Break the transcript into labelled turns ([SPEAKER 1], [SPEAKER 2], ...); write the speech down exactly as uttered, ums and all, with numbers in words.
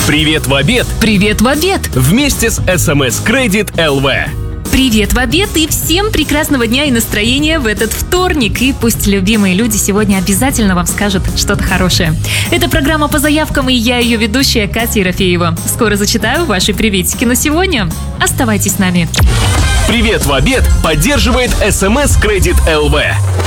[SPEAKER 1] Привет в обед!
[SPEAKER 2] Привет в обед!
[SPEAKER 1] Вместе с эс эм эс Credit эл ви.
[SPEAKER 2] Привет в обед и всем прекрасного дня и настроения в этот вторник. И пусть любимые люди сегодня обязательно вам скажут что-то хорошее. Это программа по заявкам, и я ее ведущая Катя Ерофеева. Скоро зачитаю ваши приветики на сегодня. Оставайтесь с нами.
[SPEAKER 1] Привет в обед поддерживает эс эм эс Credit эл ви.